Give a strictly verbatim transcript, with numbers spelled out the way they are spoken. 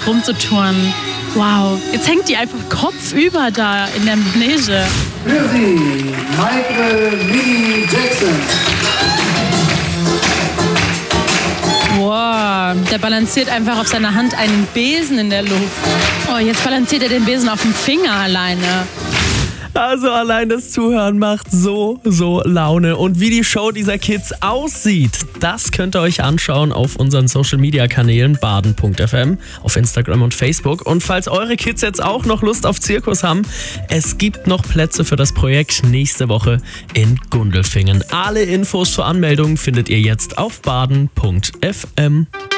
damit rumzutouren. Wow, jetzt hängt die einfach kopfüber da in der Manege. Für Sie, Michael Minnie Jackson. Wow, der balanciert einfach auf seiner Hand einen Besen in der Luft. Oh, jetzt balanciert er den Besen auf dem Finger alleine. Also allein das Zuhören macht so, so Laune. Und wie die Show dieser Kids aussieht, das könnt ihr euch anschauen auf unseren Social-Media-Kanälen baden punkt f m, auf Instagram und Facebook. Und falls eure Kids jetzt auch noch Lust auf Zirkus haben, es gibt noch Plätze für das Projekt nächste Woche in Gundelfingen. Alle Infos zur Anmeldung findet ihr jetzt auf baden punkt f m.